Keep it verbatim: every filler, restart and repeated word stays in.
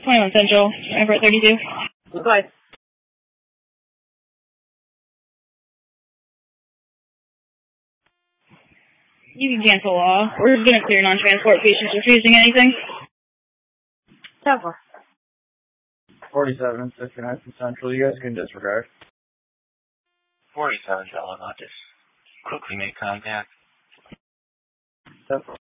twenty-one Central, Everett thirty-two. Goodbye. You can cancel off. We're going to clear non-transport patients refusing anything. Temple. forty-seven, fifty-nine Central. You guys can disregard. forty-seven, I'll just quickly make contact. Temple.